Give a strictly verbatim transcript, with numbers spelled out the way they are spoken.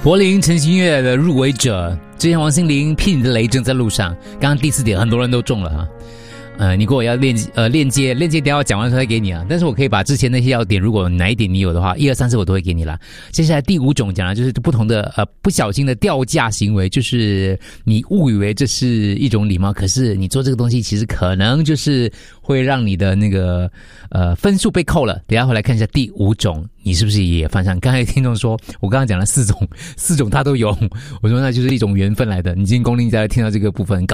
柏林陈星月的入围者，之前王心凌劈你的雷正在路上，刚刚第四点很多人都中了哈。呃，你跟我要链呃链接，链接等下我讲完之后再给你啊。但是我可以把之前那些要点，如果哪一点你有的话，一二三四我都会给你啦。接下来第五种讲的就是不同的呃不小心的掉价行为，就是你误以为这是一种礼貌，可是你做这个东西其实可能就是会让你的那个呃分数被扣了。等一下回来看一下第五种，你是不是也犯上？刚才听众说我刚刚讲了四种，四种他都有，我说那就是一种缘分来的。你今天公定在听到这个部分。